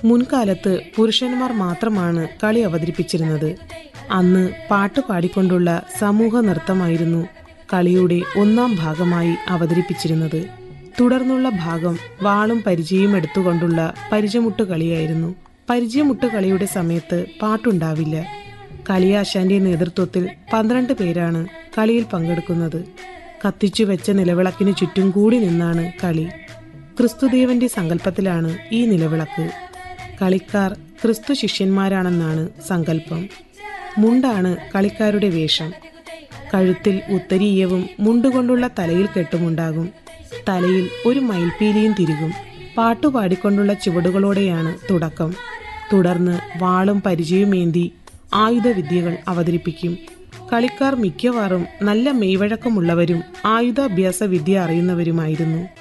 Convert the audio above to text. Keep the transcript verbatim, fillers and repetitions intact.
മുൻകാലത്ത് പുരുഷന്മാർ മാത്രമാണ് കളി അവതരിപ്പിച്ചിരുന്നത്. അന്ന് പാട്ട് പാടിക്കൊണ്ടുള്ള സമൂഹ നൃത്തമായിരുന്നു കളിയുടെ ഒന്നാം ഭാഗമായി അവതരിപ്പിച്ചിരുന്നത്. തുടർന്നുള്ള ഭാഗം വാളും പരിചയും എടുത്തുകൊണ്ടുള്ള പരിചമുട്ട് കളിയായിരുന്നു. പരിചയമുട്ട് കളിയുടെ സമയത്ത് പാട്ടുണ്ടാവില്ല. കളിയാശാന്റെ നേതൃത്വത്തിൽ പന്ത്രണ്ട് പേരാണ് കളിയിൽ പങ്കെടുക്കുന്നത്. കത്തിച്ചു വെച്ച നിലവിളക്കിന് ചുറ്റും കൂടി നിന്നാണ് കളി. ക്രിസ്തുദേവന്റെ സങ്കല്പത്തിലാണ് ഈ നിലവിളക്ക്. കളിക്കാർ ക്രിസ്തു ശിഷ്യന്മാരാണെന്നാണ് സങ്കല്പം. മുണ്ടാണ് കളിക്കാരുടെ വേഷം. കഴുത്തിൽ ഉത്തരീയവും മുണ്ടുകൊണ്ടുള്ള തലയിൽ കെട്ടുമുണ്ടാകും. തലയിൽ ഒരു മയിൽപ്പീലിയും തിരികും. പാട്ടുപാടിക്കൊണ്ടുള്ള ചുവടുകളോടെയാണ് തുടക്കം. തുടർന്ന് വാളും പരിചയുമേന്തി ആയുധവിദ്യകൾ അവതരിപ്പിക്കും. കളിക്കാർ മിക്കവാറും നല്ല മെയ്വഴക്കമുള്ളവരും ആയുധാഭ്യാസ വിദ്യ അറിയുന്നവരുമായിരുന്നു.